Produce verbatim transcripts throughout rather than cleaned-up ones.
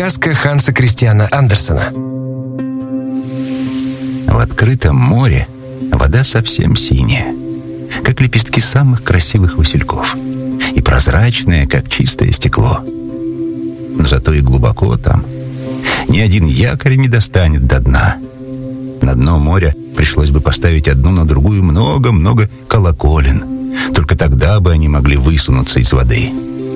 Сказка Ханса Кристиана Андерсена. В открытом море вода совсем синяя, как лепестки самых красивых васильков, и прозрачная, как чистое стекло. Но зато и глубоко там. Ни один якорь не достанет до дна. На дно моря пришлось бы поставить одну на другую много-много колоколен. Только тогда бы они могли высунуться из воды.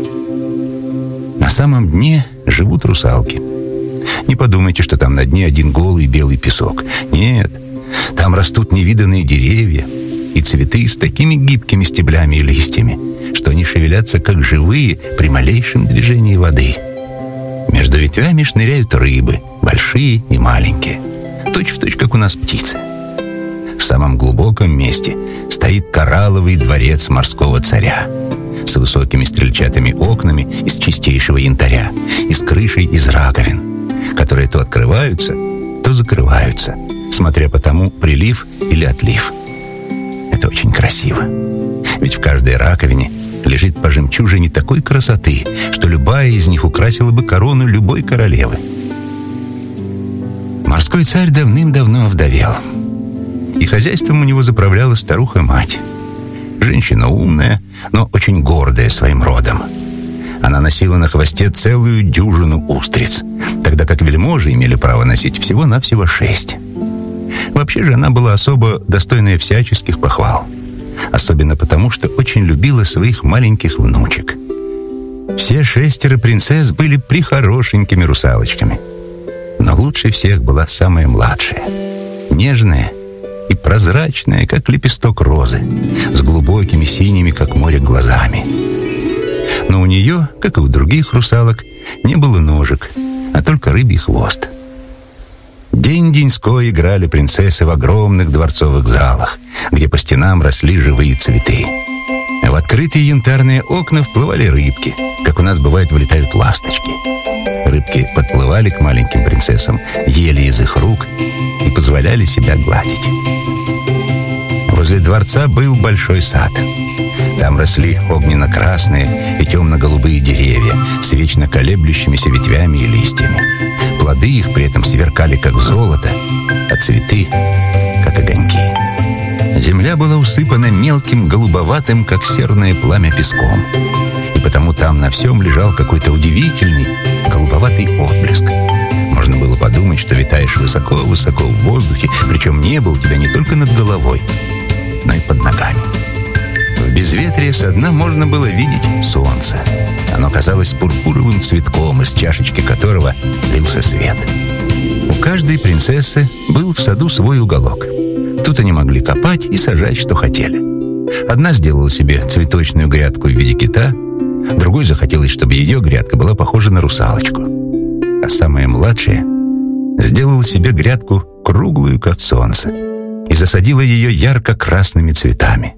На самом дне живут русалки. Не подумайте, что там на дне один голый белый песок. Нет, там растут невиданные деревья и цветы с такими гибкими стеблями и листьями, что они шевелятся как живые при малейшем движении воды. Между ветвями шныряют рыбы, большие и маленькие, точь-в-точь, как у нас птицы. В самом глубоком месте стоит коралловый дворец морского царя с высокими стрельчатыми окнами из чистейшего янтаря и с крышей из раковин, которые то открываются, то закрываются, смотря по тому, прилив или отлив. Это очень красиво. Ведь в каждой раковине лежит по жемчужине такой красоты, что любая из них украсила бы корону любой королевы. Морской царь давным-давно овдовел, и хозяйством у него заправляла старуха-мать. Женщина умная, но очень гордая своим родом. Она носила на хвосте целую дюжину устриц, тогда как вельможи имели право носить всего-навсего шесть. Вообще же она была особо достойная всяческих похвал, особенно потому, что очень любила своих маленьких внучек. Все шестеро принцесс были прихорошенькими русалочками, но лучше всех была самая младшая, нежная и прозрачная, как лепесток розы, с глубокими синими, как море, глазами. Но у нее, как и у других русалок, не было ножек, а только рыбий хвост. День-деньской играли принцессы в огромных дворцовых залах, где по стенам росли живые цветы. В открытые янтарные окна вплывали рыбки, как у нас бывает вылетают ласточки. Рыбки подплывали к маленьким принцессам, ели из их рук и позволяли себя гладить. Возле дворца был большой сад. Там росли огненно-красные и темно-голубые деревья с вечно колеблющимися ветвями и листьями. Плоды их при этом сверкали, как золото, а цветы — как огоньки. Земля была усыпана мелким, голубоватым, как серное пламя, песком. И потому там на всем лежал какой-то удивительный голубоватый отблеск. Можно было подумать, что витаешь высоко-высоко в воздухе, причем небо у тебя не только над головой, но и под ногами. В безветрие со дна можно было видеть солнце. Оно казалось пурпуровым цветком, из чашечки которого лился свет. У каждой принцессы был в саду свой уголок. Тут они могли копать и сажать, что хотели. Одна сделала себе цветочную грядку в виде кита, другой захотелось, чтобы ее грядка была похожа на русалочку. А самая младшая сделала себе грядку круглую, как солнце, и засадила ее ярко-красными цветами.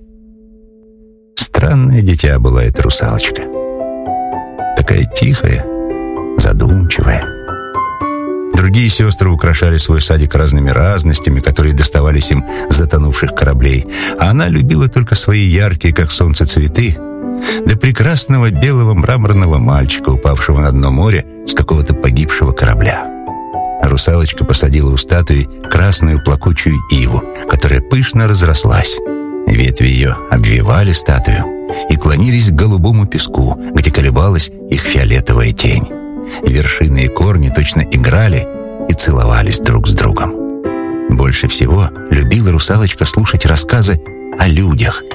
Странное дитя была эта русалочка. Такая тихая, задумчивая. Другие сестры украшали свой садик разными разностями, которые доставались им с затонувших кораблей, а она любила только свои яркие, как солнце, цветы, да прекрасного белого мраморного мальчика, упавшего на дно моря с какого-то погибшего корабля. Русалочка посадила у статуи красную плакучую иву, которая пышно разрослась. Ветви ее обвивали статую и клонились к голубому песку, где колебалась их фиолетовая тень. Вершины и корни точно играли и целовались друг с другом. Больше всего любила русалочка слушать рассказы о людях,